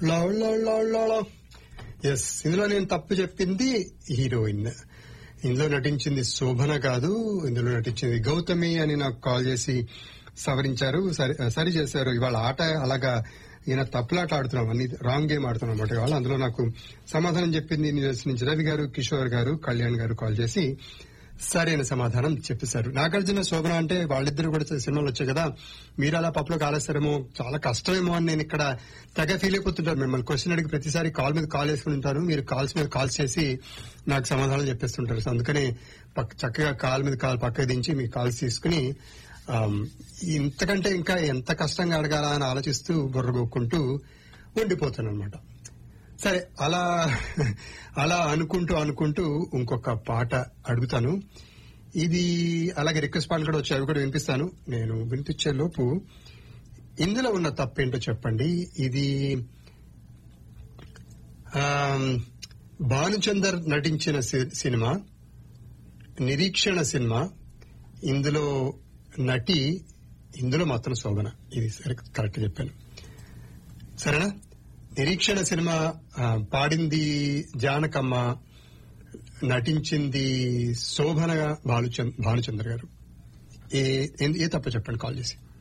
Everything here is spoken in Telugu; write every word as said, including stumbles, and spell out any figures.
ఎస్, ఇందులో నేను తప్పు చెప్పింది హీరోయిన్. ఇందులో నటించింది శోభన కాదు, ఇందులో నటించింది గౌతమి అని నాకు కాల్ చేసి సవరించారు, సరి సరి చేశారు. ఇవాళ ఆట అలాగా ఈయన తప్పులాట ఆడుతున్నాం, అన్ని రాంగ్ గేమ్ ఆడుతున్నాం అన్నమాట. ఇవాళ అందులో నాకు సమాధానం చెప్పింది న్యూస్ నుంచి రవి గారు, కిషోర్ గారు, కళ్యాణ్ గారు కాల్ చేసి సరైన సమాధానం చెప్పేశారు. నాగార్జున శోభన అంటే వాళ్ళిద్దరు కూడా సినిమాలు వచ్చాయి కదా, మీరు అలా పప్పులో కాలేస్తారేమో, చాలా కష్టమేమో అని నేను ఇక్కడ తెగ ఫీల్ అయిపోతుంటాను. మిమ్మల్ని క్వశ్చన్ అడిగి ప్రతిసారి కాల్ మీద కాల్ వేసుకుని ఉంటాను, మీరు కాల్స్ మీద కాల్స్ చేసి నాకు సమాధానం చెప్పేస్తుంటారు. సో అందుకని చక్కగా కాల్ మీద కాల్ పక్కకు దించి మీ కాల్స్ తీసుకుని ఇంతకంటే ఇంకా ఎంత కష్టంగా అడగాల అని ఆలోచిస్తూ బుర్రగొక్కుంటూ ఉండిపోతాను అనమాట. సరే, అలా అలా అనుకుంటూ అనుకుంటూ ఇంకొక పాట అడుగుతాను. ఇది అలాగే రిక్వెస్ట్ పాటలు కూడా వచ్చాయి, అవి కూడా వినిపిస్తాను. నేను వినిపించే లోపు ఇందులో ఉన్న తప్పేంటో చెప్పండి. ఇది భానుచందర్ నటించిన సినిమా నిరీక్షణ సినిమా. ఇందులో నటి ఇందులో మాత్రం శోభన. ఇది సరే, కరెక్ట్ చెప్పాను సరేనా? నిరీక్షణ సినిమా పాడింది జానకమ్మ, నటించింది శోభన భానుచంద్ర భానుచంద్ర గారు. ఏ ఏ తప్ప చెప్పండి కాల్ చేసి.